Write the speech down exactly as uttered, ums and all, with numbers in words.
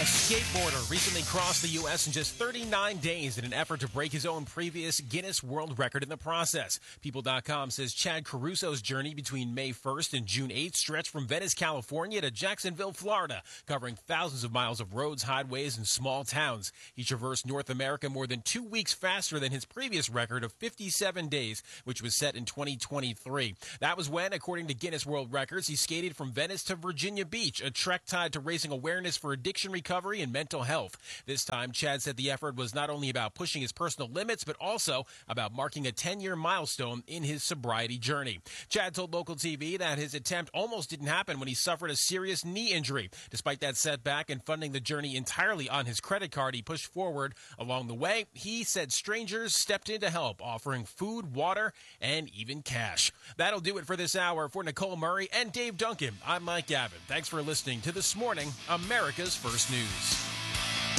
A skateboarder recently crossed the U S in just thirty-nine days in an effort to break his own previous Guinness World Record in the process. People dot com says Chad Caruso's journey between May first and June eighth stretched from Venice, California to Jacksonville, Florida, covering thousands of miles of roads, highways, and small towns. He traversed North America more than two weeks faster than his previous record of fifty-seven days, which was set in twenty twenty-three. That was when, according to Guinness World Records, he skated from Venice to Virginia Beach, a trek tied to raising awareness for addiction recovery and mental health. This time, Chad said the effort was not only about pushing his personal limits, but also about marking a ten-year milestone in his sobriety journey. Chad told local T V that his attempt almost didn't happen when he suffered a serious knee injury. Despite that setback and funding the journey entirely on his credit card, he pushed forward. Along the way, he said strangers stepped in to help, offering food, water, and even cash. That'll do it for this hour. For Nicole Murray and Dave Duncan, I'm Mike Gavin. Thanks for listening to This Morning, America's First News.